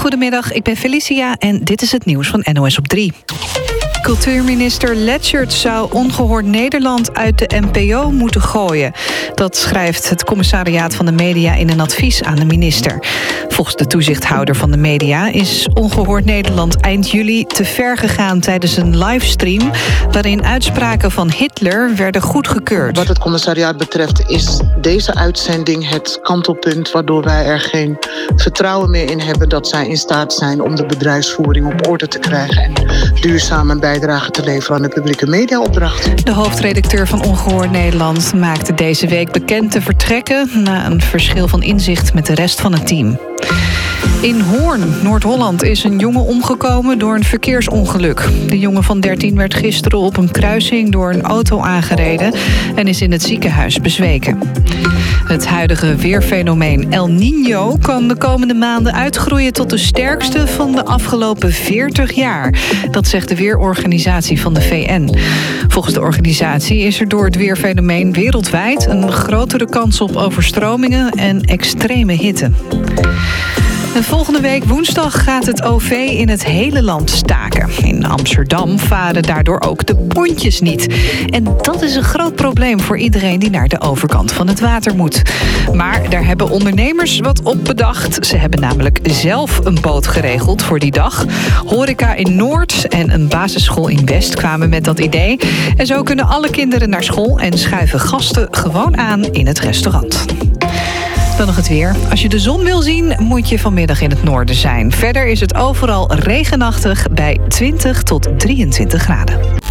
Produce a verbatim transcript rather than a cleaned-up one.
Goedemiddag, ik ben Felicia en dit is het nieuws van N O S op drie. Cultuurminister Lechtert zou Ongehoord Nederland uit de N P O moeten gooien. Dat schrijft het commissariaat van de media in een advies aan de minister. Volgens de toezichthouder van de media is Ongehoord Nederland eind juli te ver gegaan tijdens een livestream waarin uitspraken van Hitler werden goedgekeurd. Wat het commissariaat betreft is deze uitzending het kantelpunt waardoor wij er geen vertrouwen meer in hebben dat zij in staat zijn om de bedrijfsvoering op orde te krijgen en duurzaam een bijdrage te leveren aan de publieke mediaopdracht. De hoofdredacteur van Ongehoord Nederland maakte deze week bekend te vertrekken na een verschil van inzicht met de rest van het team. In Hoorn, Noord-Holland, is een jongen omgekomen door een verkeersongeluk. De jongen van dertien werd gisteren op een kruising door een auto aangereden en is in het ziekenhuis bezweken. Het huidige weerfenomeen El Niño kan de komende maanden uitgroeien tot de sterkste van de afgelopen veertig jaar. Dat zegt de weerorganisatie van de V N. Volgens de organisatie is er door het weerfenomeen wereldwijd een grotere kans op overstromingen en extreme hitte. En volgende week woensdag gaat het O V in het hele land staken. In Amsterdam varen daardoor ook de pontjes niet. En dat is een groot probleem voor iedereen die naar de overkant van het water moet. Maar daar hebben ondernemers wat op bedacht. Ze hebben namelijk zelf een boot geregeld voor die dag. Horeca in Noord en een basisschool in West kwamen met dat idee. En zo kunnen alle kinderen naar school en schuiven gasten gewoon aan in het restaurant. Dan nog het weer. Als je de zon wil zien, moet je vanmiddag in het noorden zijn. Verder is het overal regenachtig bij twintig tot drieëntwintig graden.